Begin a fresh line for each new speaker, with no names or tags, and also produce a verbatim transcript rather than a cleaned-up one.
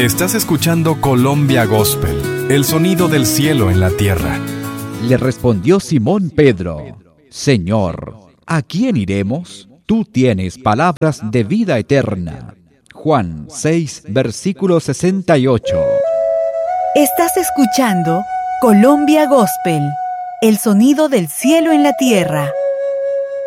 Estás escuchando Colombia Gospel, el sonido del cielo en la tierra.
Le respondió Simón Pedro: Señor, ¿a quién iremos? Tú tienes palabras de vida eterna. Juan seis, versículo sesenta y ocho.
Estás escuchando Colombia Gospel, el sonido del cielo en la tierra.